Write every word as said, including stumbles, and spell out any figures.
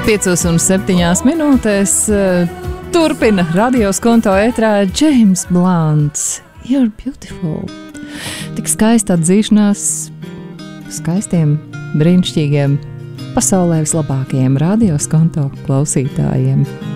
piecos un septiņās minūtēs turpina radios konto ētrā James Blunts. You're beautiful. Tik skaista atzīšanās skaistiem, brīnišķīgiem, pasaulē vislabākajiem radios konto klausītājiem.